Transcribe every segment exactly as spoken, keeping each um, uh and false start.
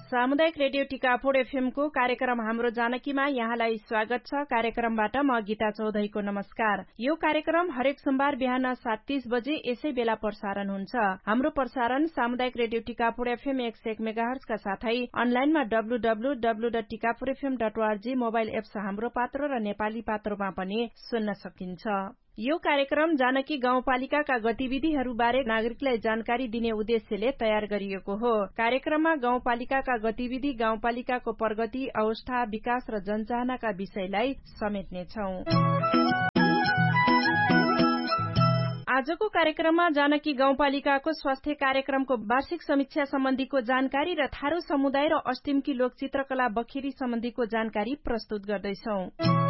सामुदायिक radio Tikapur FM को कार्यक्रम हाम्रो जानकीमा यहाँलाई स्वागत छ। कार्यक्रमबाट म गीता चौधरीको नमस्कार। यो कार्यक्रम हरेक सोमबार बिहान सात तीस बजे यसै बेला प्रसारण हुन्छ। हाम्रो प्रसारण सामुदायिक रेडियो टिकापुर एफएम एक सय एक मेगाहर्ज का साथै अनलाइनमा W W W dot Tikapur FM dot ORG mobile apps हाम्रो पात्रो र नेपाली पात्रोमा पनि सुन्न सकिन्छ। यो कार्यक्रम जानकी गाउँपालिकाका गतिविधिहरू बारे नागरिकलाई जानकारी दिने उद्देश्यले तयार गरिएको हो। कार्यक्रममा गाउँपालिकाका गतिविधि, गाउँपालिकाको प्रगति, अवस्था, विकास र जनचाहनाका विषयलाई समेट्नेछौं। आजको कार्यक्रममा जानकी गाउँपालिकाको स्वास्थ्य कार्यक्रमको वार्षिक समीक्षा सम्बन्धीको जानकारी र थारू समुदाय र अस्तिमकी लोकचित्रकला बखेरी सम्बन्धीको जानकारी प्रस्तुत गर्दैछौं।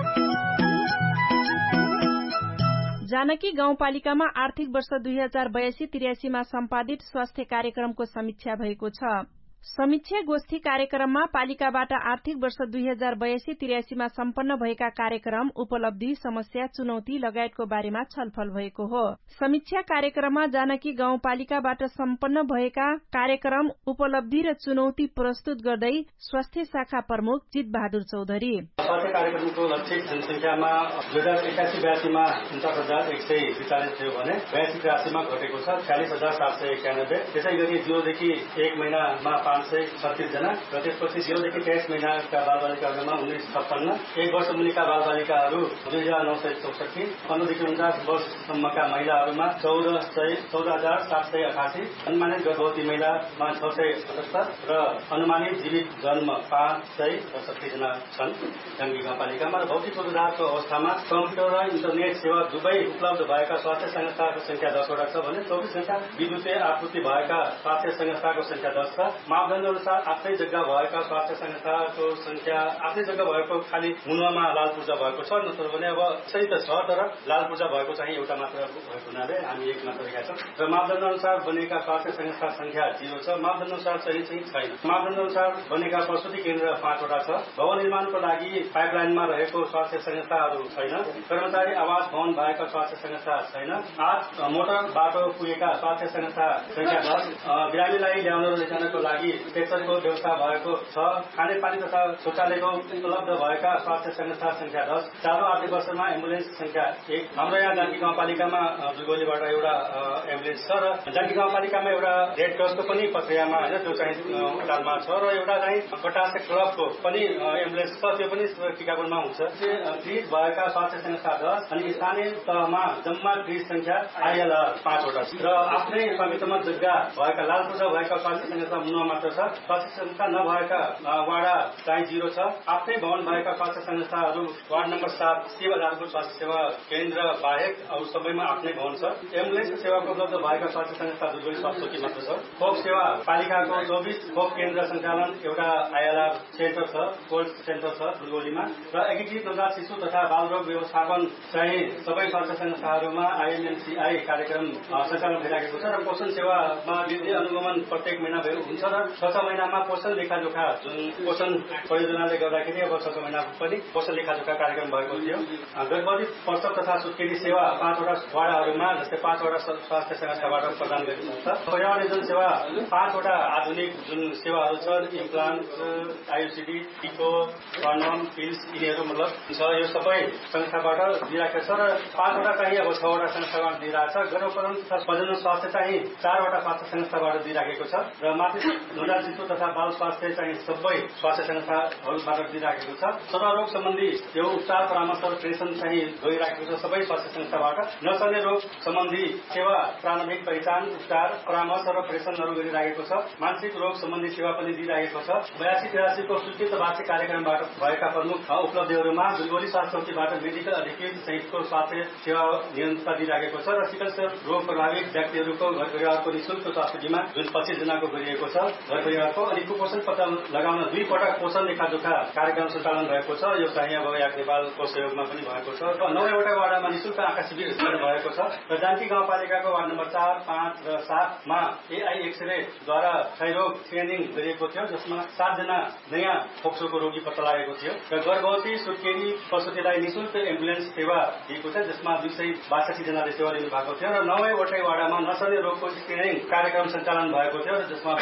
जानकी गाउँपालिकामा आर्थिक वर्ष दुई हजार बयासी त्रियासीमा सम्पादित स्वास्थ्य कार्यक्रमको समीक्षा भएको छ। समीक्षा गोष्ठी कार्यक्रममा पालिकाबाट आर्थिक वर्ष दुई हजार बयासी त्रियासीमा सम्पन्न भएका कार्यक्रम, उपलब्धि, समस्या, चुनौती लगायतको बारेमा छलफल भएको हो। समीक्षा कार्यक्रममा जानकी गाउँपालिकाबाट सम्पन्न भएका कार्यक्रम, उपलब्धि र चुनौती प्रस्तुत गर्दै स्वास्थ्य शाखा प्रमुख जित बहादुर चौधरी स्वास्थ्य कार्यक्रमको लक्षित जनसंख्यामा दुई हजार एकासी बयासीमा उन्चास हजार एक सय त्रिचालिस थियो भने बयासी त्रियासीमा घटेको छ छ्यालिस हजार सात सय एकानब्बे। त्यसै गरी जिरोदेखि एक महिनामा पाँच सय छत्तीस जना र त्यसपछि जिरोदेखि तेइस महिनाका बालबालिकाहरूमा उन्नाइस छप्पन्न, एक वर्ष मुनिका बालबालिकाहरू दुई हजार नौ सय चौसठी, पन्ध्रदेखि उन्चास वर्षसम्मका महिलाहरूमा चौध सय चौध हजार सात सय अठासी, अनुमानित गर्भवती महिलामा छ सय सतहत्तर र अनुमानित जीवित जन्म पाँच सय सत्तरी जना छन् जानकी गाउँपालिकामा। र भौतिक पूर्वाधारको अवस्थामा कम्प्युटर र इन्टरनेट सेवा दुवै उपलब्ध भएका स्वास्थ्य संस्थाको संख्या दसवटा छ भने चौबिस घण्टा विद्युतीय आपूर्ति भएका स्वास्थ्य संस्थाको संख्या दस छ। मापदण्ड अनुसार आफ्नै जग्गा भएका स्वास्थ्य संस्थाको संख्या आफ्नै जग्गा भएको खालि मुनुवामा लाल पूर्जा भएको छ, नत्र भने अब सही त छ तर लाल पूर्जा भएको चाहिँ एउटा मात्र भएको हुनाले हामी एक मात्र रहेका छौँ। र मापदण्ड अनुसार बनेका स्वास्थ्य संस्था संख्या जिरो छ। मापदण्ड अनुसार चाहिँ चाहिँ छैन। मापदण्ड अनुसार बनेका प्रसुति केन्द्र पाँचवटा छ। भवन निर्माणको लागि पाइपलाइनमा रहेको स्वास्थ्य संस्थाहरू छैन। कर्मचारी आवास भवन भएका स्वास्थ्य संस्था छैन। आठ मोटर बाटो पुगेका स्वास्थ्य संस्था संख्या दस। बिरामीलाई ल्याउन र लैजानको लागि स्ट्रेचरको व्यवस्था भएको छ। खानेपानी तथा शौचालयको उपलब्ध भएका स्वास्थ्य संस्था संख्या दस। चालु आर्थिक वर्षमा एम्बुलेन्स संख्या एक। हाम्रो यहाँ जानकी गाउँपालिकामा दुर्गौलीबाट एउटा एम्बुलेन्स छ र जानकी गाउँपालिकामा एउटा रेड क्रसको पनि प्रक्रियामा होइन त्यो चाहिँ हस्पिटलमा छ र एउटा चाहिँ कटासे क्लबको पनि एम्बुलेन्स छ, त्यो पनि टिकापुरमा हुन्छ। ब्रिज भएका स्वास्थ्य संस्था दस अनि स्थानीय तहमा जम्मा ब्रिज संख्या आइएलआर पाँचवटा छ र आफ्नै स्वामित्वमा जग्गा भएका लाल पूर्जा भएका स्वास्थ्य संस्था मुनुवा मात्र छ। स्वास्थ्य संस्था नभएका वाडा चाहिँ जिरो छ। आफ्नै भवन भएका स्वास्थ्य संस्थाहरू वार्ड नम्बर सात शिव बजारको स्वास्थ्य सेवा केन्द्र बाहेक अरू सबैमा आफ्नै भवन छ। एम्बुलेन्स सेवा उपलब्ध भएका स्वास्थ्य संस्था दुर्गौली स्वास्थ्य मात्र छ। खोप सेवा पालिकाको चौबिस खोप केन्द्र सञ्चालन, एउटा आइएलआर सेन्टर छ, कोल्ड सेन्टर छ दुर्गौलीमा र एकीकृत नवजात शिशु तथा बालरोग व्यवस्थापन चाहिँ सबै स्वास्थ्य संस्थाहरूमा आइएमएनसीआई कार्यक्रम सञ्चालन भइरहेको छ। र पोषण सेवामा वृद्धि अनुगमन प्रत्येक महिना हुन्छ र छ छ महिनामा पोषण लेखाजोखा जुन पोषण परियोजनाले गर्दाखेरि अब छ छ महिना पनि पोषण लेखाजोखा कार्यक्रम भएको थियो। गर्भवती प्रसव तथा सुत्केरी सेवा पाँचवटा वाडाहरूमा जस्तै पाँचवटा स्वास्थ्य संस्थाबाट प्रदान गरिन्छ। पर्यावरण नियोजन सेवा पाँचवटा आधुनिक जुन सेवाहरू छ, इम्प्लान्ट, आइयुसिडी, टिको, कर्नम, पिल्स यिनीहरू मतलब छ, यो सबै संस्थाबाट दिइरहेको छ र पाँचवटा चाहिँ अब छवटा संस्थाबाट दिइरहेको छ। गर्भधारण तथा प्रजनन स्वास्थ्य चाहिँ चारवटा स्वास्थ्य संस्थाबाट दिइराखेको छ र मातृ नवजात शिशु तथा बाल स्वास्थ्य चाहिँ सबै स्वास्थ्य संस्थाहरूबाट दिइराखेको छ। सर्वरोग सम्बन्धी यो उपचार परामर्श र प्रेषण चाहिँ गइरहेको छ सबै स्वास्थ्य संस्थाबाट। नसर्ने रोग सम्बन्धी सेवा, प्रारम्भिक पहिचान, उपचार, परामर्श र प्रेषणहरू गरिरहेको छ। मानसिक रोग सम्बन्धी सेवा पनि दिइरहेको छ। बयासी तिरासीको स्वीकृत वार्षिक कार्यक्रमबाट भएका प्रमुख उपलब्धिहरूमा दुर्गौली स्वास्थ्य चौकीबाट मेडिकल अधिकृत सहितको स्वास्थ्य सेवा निरन्तरता दिइरहेको छ र सिकल सेल रोग प्रभावित व्यक्तिहरूको घर परिवारको निःशुल्क स्वास्थ्य बिमा जुन पच्चीस जनाको गरिएको छ घर परिवारको। अनि कुपोषण पत्ता लगाउन दुई पटक पोषण लेखाजोखा कार्यक्रम सञ्चालन भएको छ। यो चाहिँ अब याक नेपालको सहयोगमा पनि भएको छ। नौवटा वार्डमा निःशुल्क आँखा शिविर भएको छ र जानकी गाउँपालिकाको वार्ड नम्बर चार, पाँच र सातमा एआई एक्सरेद्वारा क्षयरोग स्क्रिनिङ गरिएको थियो, जसमा सातजना नयाँ फोक्सोको रोगी पत्ता लागेको थियो र गर्भवती सुत्केरी प्रसुतिलाई निःशुल्क एम्बुलेन्स सेवा दिएको छ, जसमा दुई सय बासठी जनाले सेवा लिनु भएको थियो र नौवटै वार्डमा नसर्ने रोगको स्क्रिनिङ कार्यक्रम सञ्चालन भएको थियो र जसमा बाह्र सय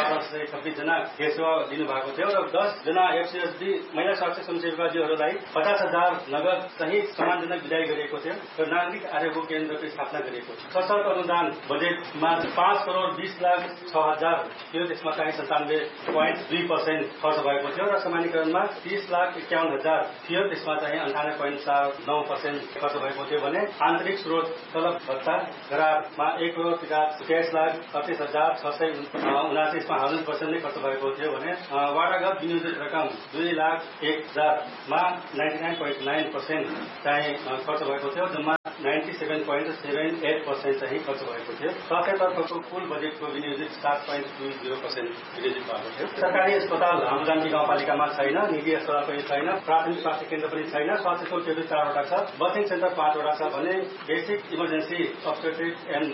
छब्बीस जना हेल्थ सेवा दिनुभएको थियो र दस जना एफसीएसडी महिला स्वास्थ्य स्वयंसेविकाजीहरूलाई पचास हजार नगद सहित सम्मानजनक विदाई गरिएको थियो र नागरिक आरोग्य केन्द्रको स्थापना गरिएको थियो। सशक्त अनुदान बजेटमा पाँच करोड बीस लाख छ हजार थियो, त्यसमा चाहिँ सन्तानब्बे पोइन्ट दुई पर्सेन्ट खर्च भएको थियो र सामान्यकरणमा तीस लाख एकाउन्न हजार थियो, त्यसमा चाहिँ अन्ठानब्बे पोइन्ट चार नौ पर्सेन्ट खर्च भएको थियो भने आन्तरिक स्रोत तलब भत्ता गरारमा एक करोड तेइस लाख अडतिस हजार छ सय उनासीसमा हाउसिङ पर्सेन्ट नै खर्च भएको थियो भने वाडागत विनियोजित रकम दुई लाख एक हजारमा ninety nine point nine percent चाहिँ खर्च भएको थियो, जम्मा ninety seven point seven at percent चाहिँ खर्च भएको थियो। स्वास्थ्यतर्फको कुल बजेटको विनियोजित सात पोइन्ट दुई जिरो पर्सेन्ट विनियोजित भएको थियो। सरकारी अस्पताल हाम्रो जानकी गाउँपालिकामा छैन, निजी अस्पताल पनि छैन, प्राथमिक स्वास्थ्य केन्द्र पनि छैन, स्वास्थ्य चौकीहरू चारवटा छ, बसिङ सेन्टर पाँचवटा छ भने बेसिक इमर्जेन्सी अब्स्टेट्रिक एन्ड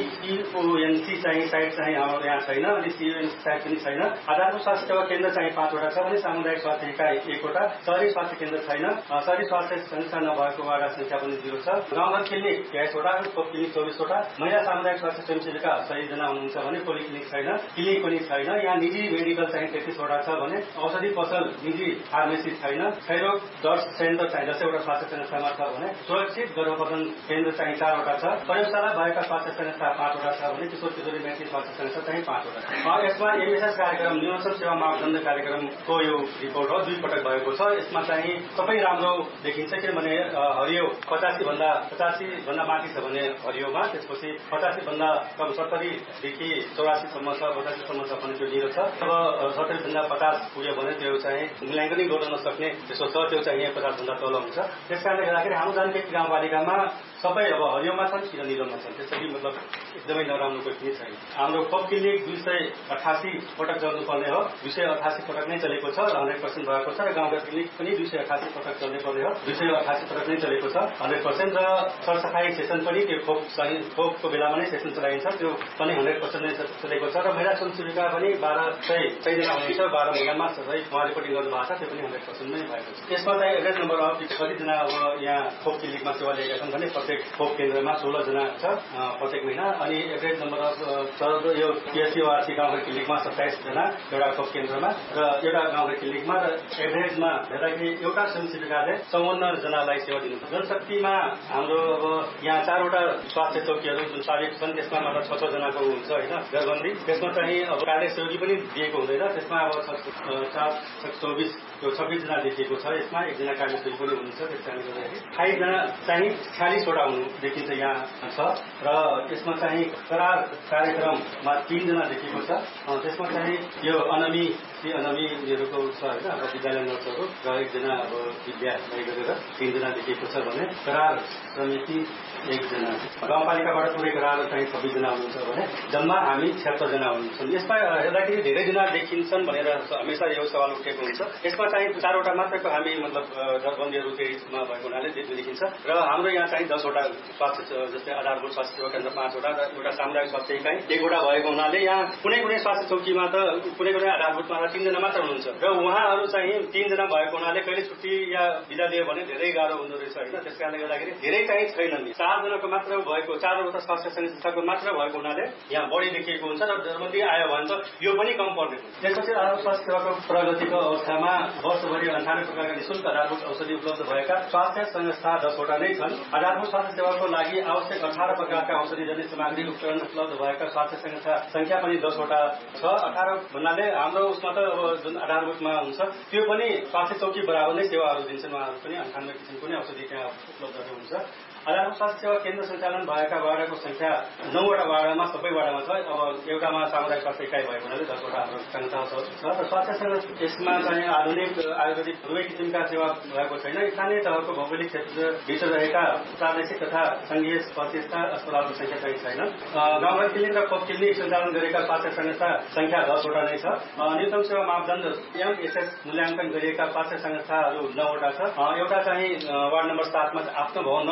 बिइओएनसी चाहिँ साइट चाहिँ हाम्रो यहाँ छैन, अनि सिओएनसी साइट पनि छैन। आधारभूत स्वास्थ्य सेवा केन्द्र चाहिँ पाँचवटा छ भने सामुदायिक स्वास्थ्य इकाइ एकवटा, शहरी स्वास्थ्य केन्द्र छैन, शहरी स्वास्थ्य संस्था नभएको वाडा संख्या पनि जिरो छ, गाउँघर क्लिनिक तेइसवटा, खोप क्लिनिक चौबिसवटा, महिला सामुदायिक स्वास्थ्य स्वयंसेविका सही जना हुनुहुन्छ भने पोलिक्लिनिक छैन, क्लिनिक पनि छैन। यहाँ निजी मेडिकल चाहिँ तेत्तिसवटा छ भने औषधि पसल निजी फार्मेसी छैन, क्षयरोग दर्श सेन्टर चाहिँ दसैँवटा स्वास्थ्य संस्थामा छ भने सुरक्षित गर्भपतन केन्द्र चाहिँ चारवटा छ, प्रयोगशाला भएका स्वास्थ्य संस्था पाँचवटा छ भने किशोर किशोरी मातृ स्वास्थ्य संस्था चाहिँ पाँचवटा छ। यसमा एमएसएस कार्यक्रम न्यूनतम सेवा मापदण्ड कार्यक्रमको यो रिपोर्ट हो, दुई पटक भएको छ। यसमा चाहिँ सबै राम्रो देखिन्छ, किनभने हरियो पचासी भन्दा पचासी भन्दा माथि छ भने हरियोमा, त्यसपछि पचासी भन्दा कम सत्तरीदेखि चौरासीसम्म छ, पचासीसम्म छ भने त्यो निरो छ। अब सत्तरी भन्दा पचास पुग्यो भने त्यो चाहिँ मूल्याङ्कनै गर्न नसक्ने त्यसो छ, त्यो चाहिँ पचास भन्दा तल हुन्छ। त्यस कारणले गर्दाखेरि हाम्रो जानकी गाउँपालिकामा सबै अब हरियोमा छन् कि निलोमा छन्, त्यसरी मतलब एकदमै नराम्रो कोही पनि छैन। हाम्रो खोप क्लिनिक दुई सय अठासी पटक चल्नुपर्ने हो, दुई सय अठासी पटक नै चलेको छ र हन्ड्रेड पर्सेन्ट भएको छ र गाउँघर क्लिनिक पनि दुई सय अठासी पटक चल्ने पर्ने हो, दुई सय अठासी पटक नै चलेको छ हन्ड्रेड पर्सेन्ट र सरसफाई सेसन पनि त्यो खोप सही खोपको बेलामा नै सेसन चलाइन्छ, त्यो पनि हन्ड्रेड पर्सेन्ट नै चलेको छ र महिला स्वयंसेविका पनि बाह्र सय सयजना हुनुहुन्छ, बाह्र महिनामा सबै उहाँ रिपोर्टिङ गर्नु भएको छ, त्यो पनि हन्ड्रेड पर्सेन्ट नै भएको छ। यसमा चाहिँ एभरेज नम्बर अफ कतिजना अब यहाँ खोप क्लिनिकमा सेवा लिएका छन् भने प्रत्येक खोप केन्द्रमा सोह्र जना छ प्रत्येक महिना, अनि एभरेज नम्बर अफ यो पिएचसी गाउँघर क्लिनिकमा सत्ताइस जना एउटा खोप केन्द्रमा र एउटा गाउँघर क्लिनिकमा, र एभरेजमा हेर्दाखेरि एउटा स्वयंसेविकाले चौवन्न जनालाई सेवा दिनुहुन्छ। जनशक्तिमा हाम्रो अब यहाँ चारवटा स्वास्थ्य चौकीहरू जुन साबिक छन् त्यसमा मात्र छ छ जनाको हुन्छ होइन घरबन्दी, त्यसमा चाहिँ अब कार्य सहयोगी पनि दिएको हुँदैन, त्यसमा अब सात चौबिस त्यो छब्बिस जना देखिएको छ, यसमा एकजना कार्य सहयोगी पनि हुनुहुन्छ। त्यस कारणले गर्दाखेरि अठाइसजना चाहिँ छ्यालिसवटा हुनु देखिन्छ यहाँ छ र यसमा चाहिँ करार कार्यक्रममा तीनजना देखिएको छ, त्यसमा चाहिँ यो अनमी अनमीहरूको छ होइन अब विद्यालय नर्सहरू र एकजना अब विद्या गरेर तीनजना देखिएको छ भने करार समिति एकजना, गाउँपालिकाबाट पुरै करार चाहिँ छब्बिसजना हुनुहुन्छ भने जम्मा हामी छत्तरजना हुन्छन्। यसमा हेर्दाखेरि धेरैजना देखिन्छन् भनेर हमेसा यो सवाल उठेको हुन्छ। यसमा चाहिँ चारवटा मात्रको हामी मतलब दरबन्दीहरू त्यसमा भएको हुनाले देखिन्छ र हाम्रो यहाँ चाहिँ दसवटा स्वास्थ्य जस्तै आधारभूत स्वास्थ्य सेवा केन्द्र पाँचवटा र एउटा सामुदायिक स्वास्थ्य इकाइ एकवटा भएको हुनाले यहाँ कुनै कुनै स्वास्थ्य चौकीमा त कुनै कुनै आधारभूतमा तीनजना मात्र हुनुहुन्छ र उहाँहरू चाहिँ तीनजना भएको हुनाले कहिले छुट्टी या बिदा दियो भने धेरै गाह्रो हुँदो रहेछ होइन। त्यस कारणले गर्दाखेरि धेरै चाहिँ छैनन्, चारजनाको मात्र भएको चारवटा स्वास्थ्य संस्थाको मात्र भएको हुनाले यहाँ बढी देखिएको हुन्छ र दरबन्दी आयो भने त यो पनि कम पर्ने हुन्छ। त्यसपछि आधारभूत स्वास्थ्य सेवाको प्रगतिको अवस्थामा वर्षभरि अन्ठानब्बे प्रकारका निःशुल्क आधारभूत औषधि उपलब्ध भएका स्वास्थ्य संस्था दसवटा नै छन्। आधारभूत स्वास्थ्य सेवाको लागि आवश्यक अठार प्रकारका औषधि जन्य सामग्री उपकरण उपलब्ध भएका स्वास्थ्य संस्था संख्या पनि दसवटा छ। अठार भन्नाले हाम्रो उसमा त अब जुन आधारभूतमा हुन्छ त्यो पनि स्वास्थ्य चौकी बराबर नै सेवाहरू दिन्छन्, उहाँहरू पनि अन्ठानब्बे किसिमको नै औषधि त्यहाँ उपलब्धहरू हुन्छ। आधारभूत स्वास्थ्य सेवा केन्द्र सञ्चालन भएका वाडाको संख्या नौवटा वाडामा सबै वाडामा छ, अब एउटामा सामुदायिक स्वास्थ्य इकाइ भएको हुनाले दसवटा हाम्रो संस्थाहरू छ र स्वास्थ्य संस्था यसमा चाहिँ आधुनिक आयुर्वेदिक दुवै किसिमका सेवा भएको छैन। स्थानीय तहको भौगोलिक क्षेत्रभित्र रहेका प्रादेशिक तथा संघीय प्रतिष्ठा अस्पतालको संख्या चाहिँ छैन। गाउँघर क्लिनिक र खोप क्लिनिक सञ्चालन गरेका स्वास्थ्य संस्था संख्या दसवटा नै छ। न्यूनतम सेवा मापदण्ड एमएसएस मूल्याङ्कन गरिएका स्वास्थ्य संस्थाहरू नौवटा छ। एउटा चाहिँ वार्ड नम्बर सातमा आफ्नो भवन नभएको हुनाले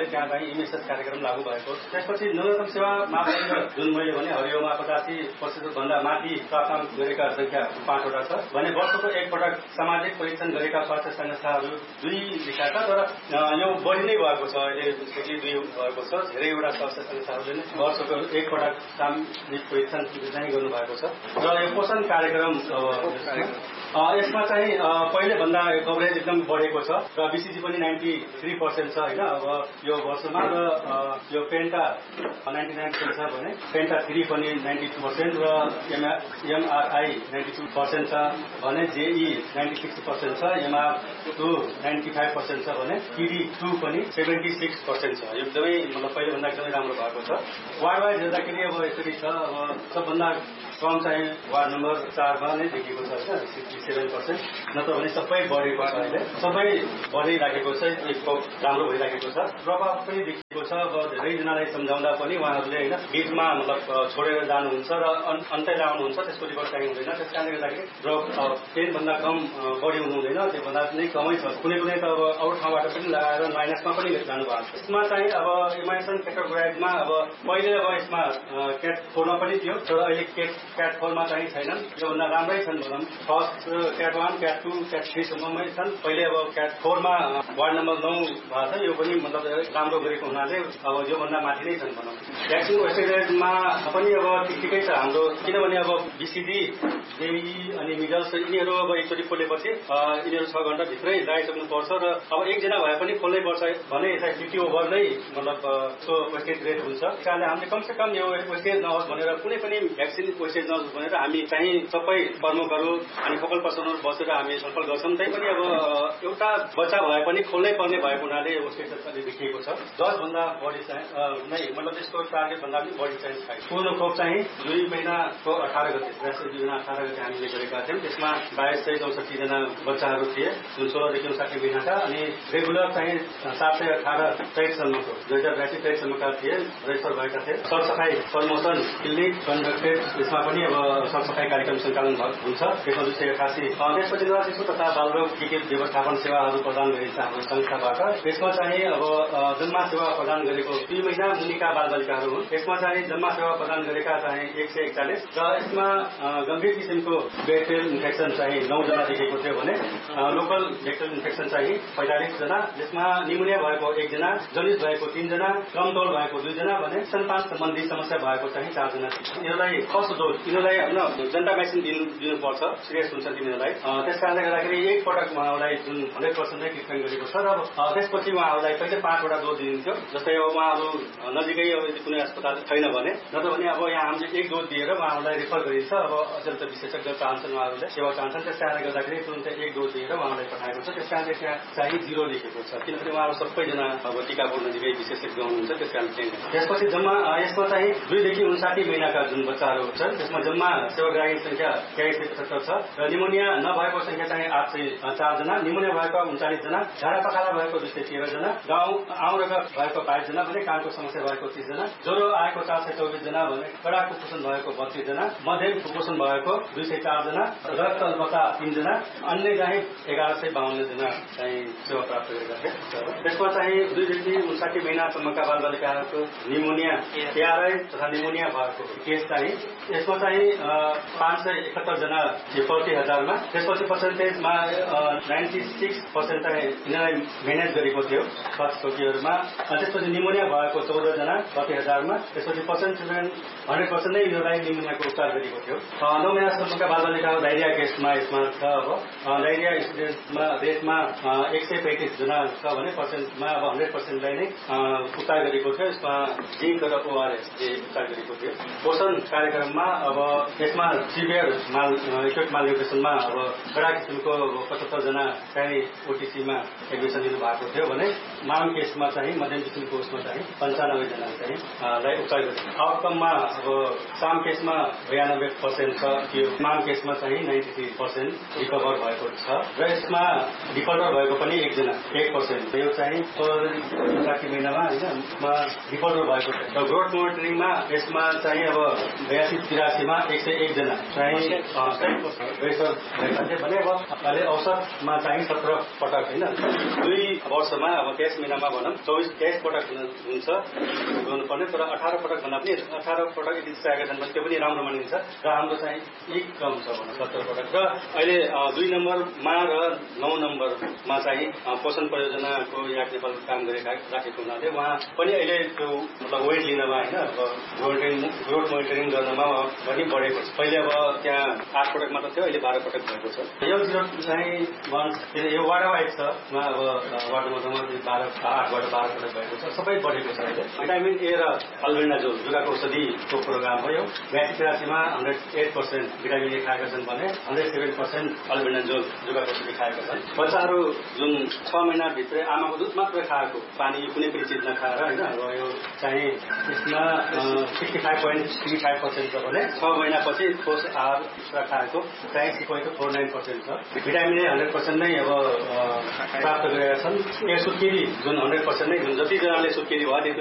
हुनाले त्यहाँ चाहिँ इमेसेस कार्यक्रम लागू भएको। त्यसपछि न्यूनतम सेवा मापदण्ड जुन मैले भने हरियोमा पचासी प्रतिशत भन्दा माथि प्राप्त गरेका संख्या पाँचवटा छ भने वर्षको एकपटक सामाजिक परीक्षण गरेका स्वास्थ्य संस्थाहरू दुई लेखा छ। तर यो बढी नै भएको छ, अहिले दुई भएको छ। धेरैवटा स्वास्थ्य संस्थाहरूले नै वर्षको एकपटक सामाजिक परीक्षण चाहिँ गर्नुभएको छ। र यो पोषण कार्यक्रम यसमा चाहिँ पहिले भन्दा कभरेज एकदम बढेको छ र बीसीजी पनि नाइन्टी थ्री पर्सेन्ट छ होइन अब यो वर्षमा। र यो पेन्टा नाइन्टी नाइन पर्सेन्ट छ भने पेन्टा थ्री पनि नाइन्टी टू पर्सेन्ट र एमआरआई नाइन्टी टू पर्सेन्ट छ भने जेई नाइन्टी सिक्स पर्सेन्ट छ, MR two ninety five percent छ भने टिडी टू पनि सेभेन्टी सिक्स पर्सेन्ट छ। एकदमै मतलब पहिलेभन्दा एकदमै राम्रो भएको छ। वार्ड वाइज हेर्दाखेरि अब यसरी छ, अब सबभन्दा कम चाहिँ वार्ड नम्बर चारमा नै देखिएको छ होइन सिक्सटी सेभेन पर्सेन्ट, नत्र भने सबै बढेको छ। अहिले सबै बढिराखेको छ, यसको राम्रो भइराखेको छ। प्रभाव पनि देखिएको छ। अब धेरैजनालाई सम्झाउँदा पनि उहाँहरूले होइन बिचमा मतलब छोडेर जानुहुन्छ र अन्तै लाउनुहुन्छ, त्यसको रिपोर्ट चाहिँ हुँदैन। त्यस कारणले गर्दाखेरि ड्रप टेनभन्दा कम बढी हुनु हुँदैन, त्योभन्दा नै कमै छ। कुनै कुनै त अब अरू ठाउँबाट पनि लगाएर माइनसमा पनि जानु भएको छ। यसमा चाहिँ अब इमाइसन क्याटेगोराइजमा अब पहिले अब यसमा क्याट फोरमा पनि थियो, तर अहिले क्याट क्याट फोरमा चाहिँ छैनन्। योभन्दा राम्रै छन् भनौँ। First CAT one CAT two CAT थ्रीसम्ममै छन्। पहिले अब क्याट फोरमा वार्ड नम्बर नौ भएको छ, यो पनि मतलब राम्रो गरेको हुनाले अब योभन्दा माथि नै छन् भनौँ। भ्याक्सिन वेस्टेजमा पनि अब ठिक ठिकै छ हाम्रो, किनभने अब बीसीजी जेई अनि मिडल्स यिनीहरू अब एकचोटि खोलेपछि यिनीहरू छ घण्टाभित्रै लगाइसक्नुपर्छ र अब एकजना भए पनि खोल्नै पर्छ भने यसलाई फिफ्टी ओभर नै मतलब सो वेस्टेज रेट हुन्छ। त्यस कारणले हामीले कमसे कम यो वेस्टेज नहोस् भनेर कुनै पनि भ्याक्सिन वेस्टेज नहोस् भनेर हामी चाहिँ सबै प्रमुखहरू अनि फोकल पर्सनहरू बसेर हामी छलफल गर्छौँ। त्यही पनि अब एउटा बच्चा भए पनि खोल्नै पर्ने भएको हुनाले वेस्टेज अहिले देखिएको छ। दसभन्दा बढी चाहिँ नै मतलब यसको टार्गेटभन्दा पनि बढी चाहिँ छ। पूर्ण खोप चाहिँ दुई महिनाको अठार गते दुई महिना अठार गते हामीले गरेका थियौँ। त्यसमा बाइस सय चौसठीजना बच्चाहरू थिए जुन सोह्रदेखि उन्साठी महिनाका, अनि रेगुलर चाहिँ सात सय अठार चैतसम्मको दुई हजार बयासी चैतसम्मका थिए, रेजिस्टर भएका थिए। सरसफाई प्रमोसन क्लिनिक कन्डक्टेड, यसमा पनि अब सरसफाई कार्यक्रम सञ्चालन हुन्छ। त्यसमा दुई सय एकासी त्यसपछि नवजात शिशु तथा बालरोग विकित व्यवस्थापन सेवाहरू प्रदान गरिन्छ हाम्रो संस्थाबाट। यसमा चाहिँ अब जन्मा सेवा प्रदान गरेको दुई महिना मुनिका बालबालिकाहरू हुन्। यसमा चाहिँ जन्मा सेवा प्रदान गरेका चाहिँ एक सय एकचालिस र यसमा गम्भीर किसिमको ब्याक्टेरियल इन्फेक्सन चाहिँ नौजना देखेको थियो भने लोकल ब्याक्टेरियल इन्फेक्सन चाहिँ पैँतालिसजना, यसमा निमोनिया भएको एकजना, जन्डिस भएको तीनजना, कमतौल भएको दुईजना भने स्तनपान सम्बन्धी समस्या भएको चाहिँ चारजना। यिनीहरूलाई फर्स्ट डोज यिनीहरूलाई होइन जेन्टामाइसिन दिनु दिनुपर्छ, सिरियस हुन्छ तिनीहरूलाई। त्यस कारणले गर्दाखेरि एकपटक उहाँहरूलाई जुन हन्ड्रेड पर्सेन्टै ट्रिटमेन्ट गरेको छ र अब त्यसपछि उहाँहरूलाई कहिले पाँचवटा डोज दिइन्थ्यो। जस्तै अब उहाँहरू नजिकै अब यदि कुनै अस्पताल छैन भने, नत्र भने अब यहाँ हामीले एक डोज दिएर उहाँहरूलाई रेफर गरिन्छ। अब अत्यन्त विशेषज्ञ चाहन्छन्, उहाँहरूले सेवा चाहन्छन्, त्यस कारणले गर्दाखेरि तुरन्तै एक डोज दिएर उहाँलाई पठाएको छ। त्यस कारणले त्यहाँ चाहिँ जिरो लेखेको छ, किनभने उहाँहरू सबैजना अब टिकाको नजिकै विशेषज्ञ हुनुहुन्छ। त्यस कारण चाहिँ त्यसपछि जम्मा यसमा चाहिँ दुईदेखि उन्साठी महिनाका जुन बच्चाहरू छन् त्यसमा जम्मा सेवाग्राही संख्या तेइस सय पचहत्तर छ र निमोनिया नभएको संख्या चाहिँ आठ सय चारजना, निमोनिया भएको उन्चालिसजना, झाडा पखाला भएको दुई सय तेह्रजना, गाउँ आउँ रगत भएको बाइसजना भने कानको समस्या भएको तीसजना, ज्वरो आएको चार सय चौबिसजना भने कडा कुपोषण भएको बत्तीसजना, मध्यम कुपोषण भएको दुई सय चारजना, रक्त अल्पता तीनजना, अन्य चाहिँ एघार सय बाहन्नजना चाहिँ सेवा प्राप्त गरेका थिए। त्यसमा चाहिँ दुईदेखि उन्साठी महिनासम्मका बालबालिकाहरूको निमोनिया एआरआई तथा निमोनिया भएको केस चाहिँ यसमा चाहिँ पाँच सय एकहत्तरजना प्रति हजारमा। त्यसपछि पर्सेन्टेजमा नाइन्टी सिक्स पर्सेन्ट चाहिँ यिनीहरूलाई म्यानेज गरेको थियो स्वास्थ्य चौकीहरूमा। त्यसपछि निमोनिया भएको चौधजना प्रति हजारमा। त्यसपछि पर्सेन्टेज हन्ड्रेड पर्सेन्ट नै यिनीहरूलाई निमोनियाको उपचार गरेको थियो। नौ महिनासम्मका बालबालिकाको डाइरिया केसमा यसमा छ। अब डाइरिया स्टुडेन्टमा देशमा एक सय पैँतिसजना छ भने पर्सेन्टमा अब हन्ड्रेड पर्सेन्टलाई नै उपचार गरेको थियो। यसमा जिङ्क र ओआरएसले उपचार गरेको थियो। पोषण कार्यक्रममा अब यसमा सिभियर माल एक्युट माल न्युट्रिसनमा अब कडा किसिमको पचहत्तरजना चाहिँ ओटिसीमा एडमिसन लिनु भएको थियो भने माम केसमा चाहिँ मध्यम किसिमको उसमा चाहिँ पन्चानब्बेजना चाहिँ लाई उपचार गरियो। आउटकममा अब साम केसमा बयानब्बे पर्सेन्ट छ, त्यो माम केसमा चाहिँ नाइन्टी थ्री पर्सेन्ट रिकभर भएको छ र यसमा रिकभर भएको पनि एकजना एक पर्सेन्ट, यो चाहिँ साठी महिनामा होइन रिकभर भएको छ। र ग्रोथ मोनिटरिङमा यसमा चाहिँ अब बयासी तिरासीमा एक सय एकजना चाहिँ रेजिस्टर भएका थिए भने अब अहिले औसतमा चाहिँ सत्र पटक होइन दुई वर्षमा अब तेइस महिनामा भनौँ चौबिस तेइस पटक हुन्छ गर्नुपर्ने, तर अठार पटक भन्दा पनि अठार पटक यदि चाहेका छन् भने त्यो पनि राम्रो मानिन्छ र हाम्रो चाहिँ एक कम छ भने सत्तर पटक। र अहिले दुई नम्बरमा र नौ नम्बरमा चाहिँ पोषण परियोजनाको यहाँ नेपालको काम गरेका राखेको हुनाले उहाँ पनि अहिले त्यो मतलब वेट लिनमा होइन ग्रोथ मोनिटरिङ गर्नमा पनि बढेको छ। पहिले अब त्यहाँ आठ पटक मात्र थियो, अहिले बाह्र पटक भएको छ। यो जिरो चाहिँ यो वार्ड वाइज छ, अब वार्ड नम्बरमा बाह्र आठबाट बाह्र पटक भएको छ, सबै बढेको छ। अहिले भिटामिन ए र अल्बेन्डाजोल जुगाको औषधिको प्रोग्राम भयो। बयासी तिरासीमा hundred at percent vitamin A खाएका छन् भने हन्ड्रेड सेभेन पर्सेन्ट अल्बेन्डाजोल जुगाको औषधि खाएका छन्। बच्चाहरू जुन छ महिनाभित्र आमाको दुध मात्र खाएको, पानी कुनै पनि चिज नखाएर होइन, र यो चाहिँ यसमा sixty five point three five percent छ भने छ महिनापछि ठोस आहार खाएको ट्राइसी पोइन्ट फोर नाइन पर्सेन्ट छ। भिटामिन ए हन्ड्रेड पर्सेन्ट नै अब प्राप्त गरेका छन्। यो सुत्केरी जुन हन्ड्रेड पर्सेन्ट नै जुन जतिजनाले सुत्केरी भयो